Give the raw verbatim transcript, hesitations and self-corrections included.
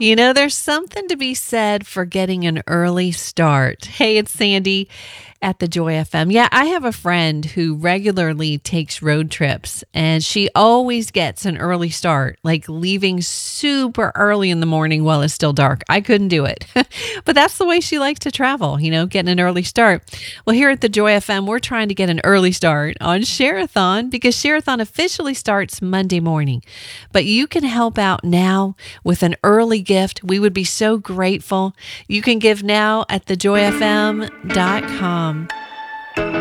You know, there's something to be said for getting an early start. Hey, it's Sandy at the Joy F M. Yeah, I have a friend who regularly takes road trips, and she always gets an early start, like leaving super early in the morning while it's still dark. I couldn't do it. But that's the way she likes to travel, you know, getting an early start. Well, here at the Joy F M, we're trying to get an early start on Share-a-thon because Share-a-thon officially starts Monday morning. But you can help out now with an early gift. We would be so grateful. You can give now at the joy f m dot com.